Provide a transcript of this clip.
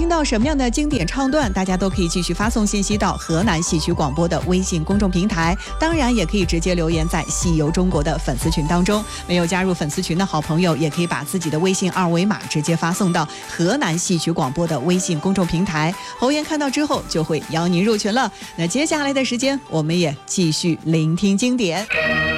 听到什么样的经典唱段，大家都可以继续发送信息到河南戏曲广播的微信公众平台，当然也可以直接留言在戏游中国的粉丝群当中。没有加入粉丝群的好朋友，也可以把自己的微信二维码直接发送到河南戏曲广播的微信公众平台，侯岩看到之后就会邀您入群了。那接下来的时间，我们也继续聆听经典。